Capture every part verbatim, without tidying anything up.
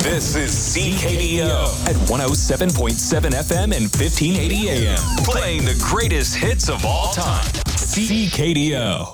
This is C K D O at one oh seven point seven F M and fifteen eighty A M. Playing the greatest hits of all time. C K D O.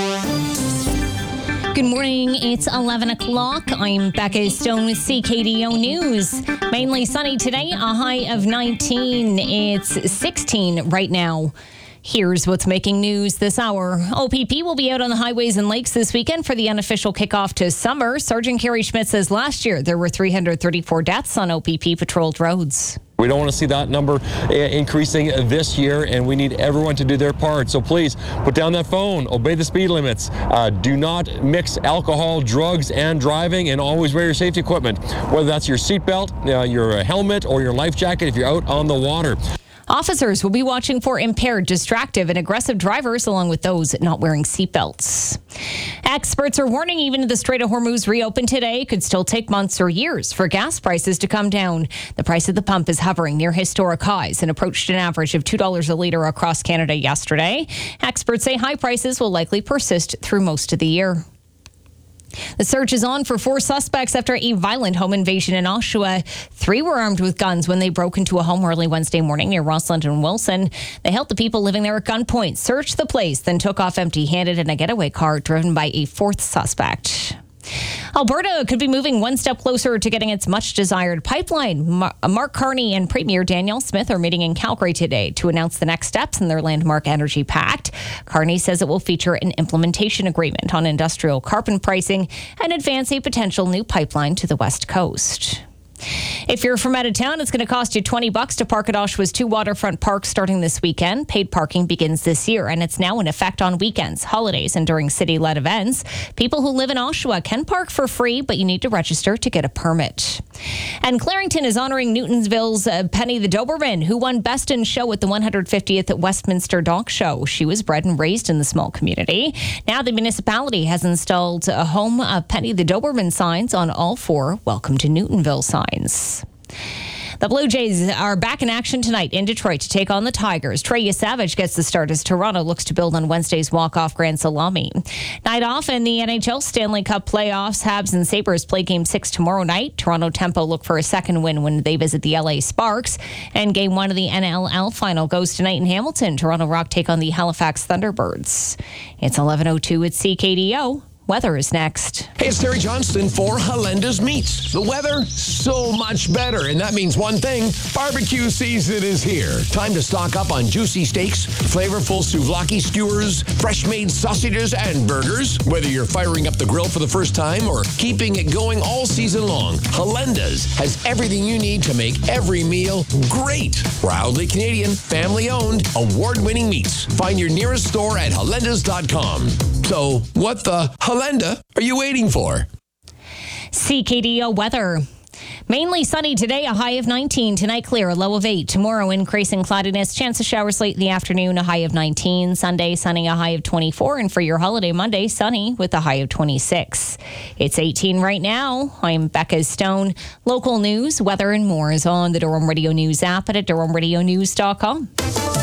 Good morning. It's eleven o'clock. I'm Becca Stone with C K D O News. Mainly sunny today, a high of nineteen. It's sixteen right now. Here's what's making news this hour. O P P will be out on the highways and lakes this weekend for the unofficial kickoff to summer. Sergeant Kerry Schmidt says last year there were three hundred thirty-four deaths on O P P patrolled roads. We don't want to see that number increasing this year, and we need everyone to do their part. So please, put down that phone, obey the speed limits, uh, do not mix alcohol, drugs, and driving, and always wear your safety equipment, whether that's your seatbelt, uh, your helmet, or your life jacket if you're out on the water. Officers will be watching for impaired, distractive, and aggressive drivers, along with those not wearing seatbelts. Experts are warning even if the Strait of Hormuz reopened today, it could still take months or years for gas prices to come down. The price at the pump is hovering near historic highs and approached an average of two dollars a litre across Canada yesterday. Experts say high prices will likely persist through most of the year. The search is on for four suspects after a violent home invasion in Oshawa. Three were armed with guns when they broke into a home early Wednesday morning near Rossland and Wilson. They held the people living there at gunpoint, searched the place, then took off empty-handed in a getaway car driven by a fourth suspect. Alberta could be moving one step closer to getting its much-desired pipeline. Mark Carney and Premier Danielle Smith are meeting in Calgary today to announce the next steps in their landmark energy pact. Carney says it will feature an implementation agreement on industrial carbon pricing and advance a potential new pipeline to the West Coast. If you're from out of town, it's going to cost you twenty bucks to park at Oshawa's two waterfront parks starting this weekend. Paid parking begins this year, and it's now in effect on weekends, holidays, and during city-led events. People who live in Oshawa can park for free, but you need to register to get a permit. And Clarington is honoring Newtonsville's uh, Penny the Doberman, who won Best in Show at the one hundred fiftieth Westminster Dog Show. She was bred and raised in the small community. Now the municipality has installed a home of Penny the Doberman signs on all four Welcome to Newtonville signs. The Blue Jays are back in action tonight in Detroit to take on the Tigers. Trey Savage gets the start as Toronto looks to build on Wednesday's walk-off grand salami. Night off in the N H L Stanley Cup playoffs. Habs and Sabres play Game six tomorrow night. Toronto Tempo look for a second win when they visit the L A Sparks. And Game one of the N L L final goes tonight in Hamilton. Toronto Rock take on the Halifax Thunderbirds. It's eleven oh two at C K D O. Weather is next. Hey, it's Terry Johnston for Halenda's Meats. The weather, so much better. And that means one thing, barbecue season is here. Time to stock up on juicy steaks, flavorful souvlaki skewers, fresh-made sausages, and burgers. Whether you're firing up the grill for the first time or keeping it going all season long, Halenda's has everything you need to make every meal great. Proudly Canadian, family-owned, award-winning meats. Find your nearest store at halendas dot com. So, what the Halenda are you waiting for? C K D O weather. Mainly sunny today, a high of nineteen. Tonight clear, a low of eight. Tomorrow increasing cloudiness, chance of showers late in the afternoon, a high of nineteen. Sunday sunny, a high of twenty-four. And for your holiday Monday, sunny with a high of twenty-six. It's eighteen right now. I'm Becca Stone. Local news, weather, and more is on the Durham Radio News app and at durham radio news dot com.